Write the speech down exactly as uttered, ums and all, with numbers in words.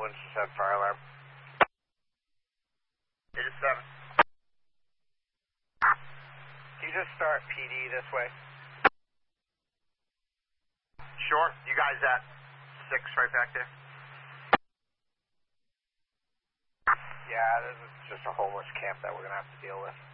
Winchester seven, fire alarm. It is seven. Can you just start P D this way? Sure. You guys at six right back there? Yeah, this is just a homeless camp that we're going to have to deal with.